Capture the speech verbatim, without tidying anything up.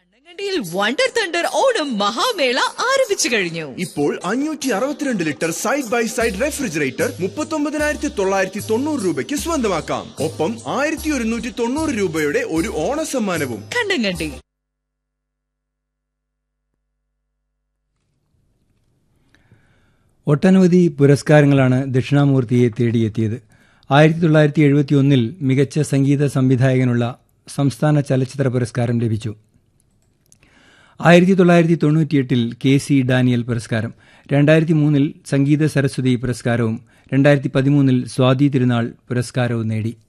കണ്ണങ്കണ്ടിയിൽ wonder thunder Onam Mahamela ആരംഭിച്ചു കഴിഞ്ഞു. ഇപ്പോൾ അഞ്ഞൂറ്റി അറുപത്തിരണ്ട് litre side by side refrigerator മുപ്പത്തൊമ്പതിനായിരത്തി തൊള്ളായിരത്തി തൊണ്ണൂറ് രൂപയ്ക്ക് സ്വന്തമാക്കാം. ഒപ്പം ആയിരത്തി ഒരുന്നൂറ്റി തൊണ്ണൂറ് രൂപയുടെ ഒരു ഓണ സമ്മാനവും. കണ്ണങ്കണ്ടി. ഒട്ടനവധി പുരസ്കാരങ്ങളാണ് ദക്ഷിണാമൂർത്തിയെ തേടിയെത്തിയത്. ആയിരത്തി തൊള്ളായിരത്തി എഴുപത്തി ഒന്നിൽ മികച്ച സംഗീത സംവിധായകനുള്ള സംസ്ഥാന ചലച്ചിത്ര പുരസ്കാരം ലഭിച്ചു. ആയിരത്തി തൊള്ളായിരത്തി തൊണ്ണൂറ്റിയെട്ടിൽ കെ സി ഡാനിയൽ പുരസ്കാരം, രണ്ടായിരത്തി മൂന്നിൽ സംഗീത സരസ്വതി പുരസ്കാരവും രണ്ടായിരത്തി പതിമൂന്നിൽ സ്വാതി തിരുനാൾ പുരസ്കാരവും നേടി.